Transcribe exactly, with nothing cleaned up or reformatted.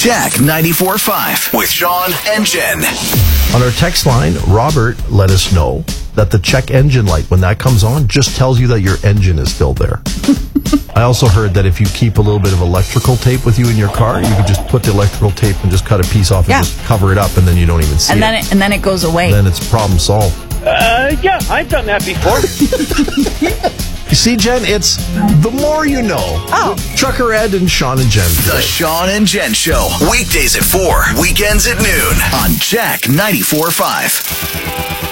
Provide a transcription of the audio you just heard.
Jack ninety-four point five with Sean and Jen. On our text line, Robert let us know that the check engine light, when that comes on, just tells you that your engine is still there. I also heard that if you keep a little bit of electrical tape with you in your car, you can just put the electrical tape and just cut a piece off and Yeah. just cover it up, and then you don't even see And it. then it, and then it goes away. Then it's problem solved. Uh, yeah, I've done that before. You see, Jen, it's the more you know. Oh. Trucker Ed and Sean and Jen. The Sean and Jen Show. Weekdays at four, weekends at noon on Jack ninety-four point five.